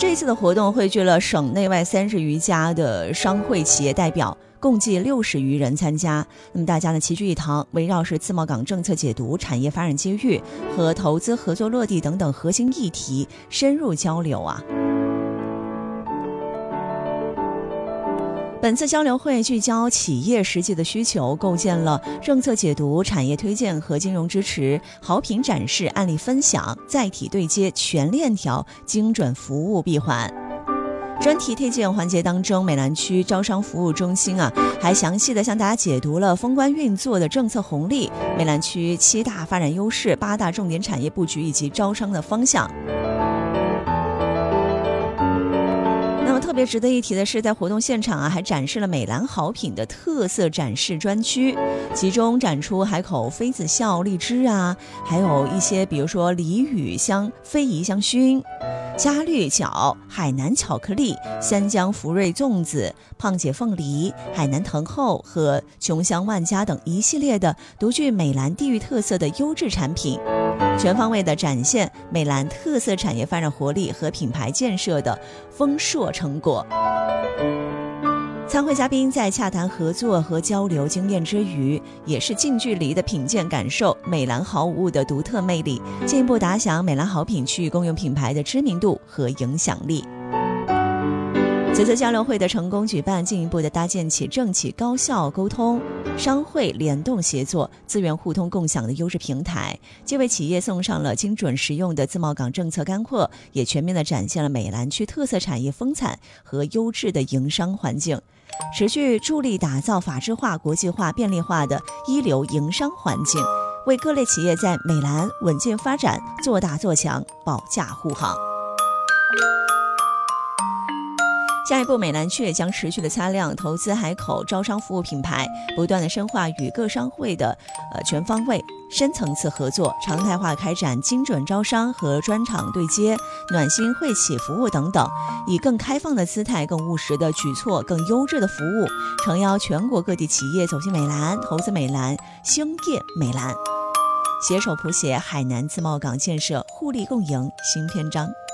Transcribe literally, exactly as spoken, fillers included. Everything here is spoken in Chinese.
这一次的活动汇聚了省内外三十余家的商会企业代表，共计六十余人参加。那么大家呢齐聚一堂，围绕是自贸港政策解读、产业发展机遇和投资合作落地等等核心议题深入交流啊。本次交流会聚焦企业实际的需求，构建了政策解读、产业推荐和金融支持、好品展示、案例分享、载体对接、全链条精准服务闭环。专题推荐环节当中，美兰区招商服务中心啊，还详细的向大家解读了封关运作的政策红利、美兰区七大发展优势、八大重点产业布局以及招商的方向。那么特别值得一提的是，在活动现场啊，还展示了美兰好品的特色展示专区，其中展出海口妃子笑荔枝啊，还有一些比如说梨雨香、非遗香薰、嘉绿角、海南巧克力、三江福瑞粽子、胖姐凤梨、海南藤后和琼香万家等一系列的独具美兰地域特色的优质产品，全方位的展现美兰特色产业发展活力和品牌建设的丰硕成果。参会嘉宾在洽谈合作和交流经验之余，也是近距离的品鉴感受美兰好物的独特魅力，进一步打响美兰好品区域公用品牌的知名度和影响力。此次交流会的成功举办，进一步的搭建起政企高效沟通、商会联动协作、资源互通共享的优质平台，既为企业送上了精准实用的自贸港政策干货，也全面的展现了美兰区特色产业风采和优质的营商环境，持续助力打造法治化、国际化、便利化的一流营商环境，为各类企业在美兰稳健发展做大做强保驾护航。下一步，美兰区也将持续的擦亮投资海口招商服务品牌，不断的深化与各商会的呃全方位深层次合作，常态化开展精准招商和专场对接、暖心惠企服务等等，以更开放的姿态、更务实的举措、更优质的服务，诚邀全国各地企业走进美兰、投资美兰、兴业美兰，携手谱写海南自贸港建设互利共赢新篇章。